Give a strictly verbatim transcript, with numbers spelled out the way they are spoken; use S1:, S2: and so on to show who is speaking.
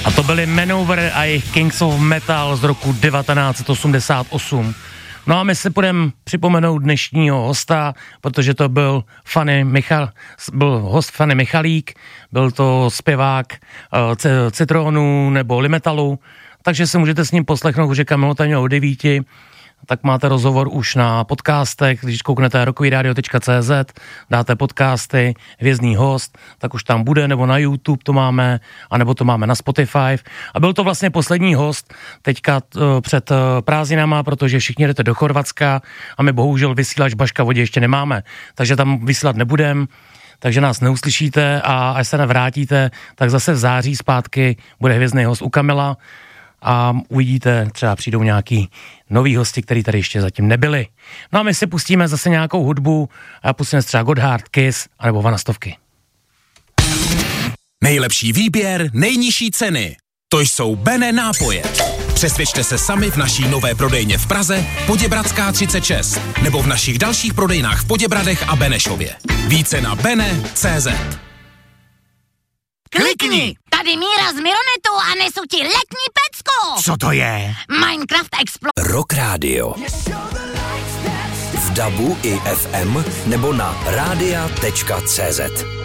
S1: A to byli Manowar a jejich Kings of Metal z roku devatenáct osmdesát osm. No a my si budeme připomenout dnešního hosta, protože to byl Fanny Michal, byl host Fanny Michalík, byl to zpěvák uh, Citronu nebo Limetalu, takže si můžete s ním poslechnout, že Kamilo tam měl o devíti, tak máte rozhovor už na podcastech, když kouknete rockový radio tečka cé zet, dáte podcasty, hvězdný host, tak už tam bude, nebo na YouTube to máme, anebo to máme na Spotify. A byl to vlastně poslední host teďka uh, před uh, prázdninama, protože všichni jdete do Chorvatska a my bohužel vysílač Baška vodě ještě nemáme, takže tam vysílat nebudem, takže nás neuslyšíte a až se navrátíte, tak zase v září zpátky bude hvězdný host u Kamila, a uvidíte, třeba přijdou nějaký nový hosti, který tady ještě zatím nebyli. No a my si pustíme zase nějakou hudbu a pustíme třeba Godhard, Kiss anebo Vanastovky.
S2: Nejlepší výběr, nejnižší ceny. To jsou Bene nápoje. Přesvědčte se sami v naší nové prodejně v Praze, Poděbradská třicet šest, nebo v našich dalších prodejnách v Poděbradech a Benešově. Více na bene tečka cé zet.
S3: Klikni! Tady Míra z Mironetu a nesu ti letní pecku!
S4: Co to je?
S3: Minecraft Explorer.
S5: Rock Radio. V dabu i ef em nebo na rádia tečka cé zet.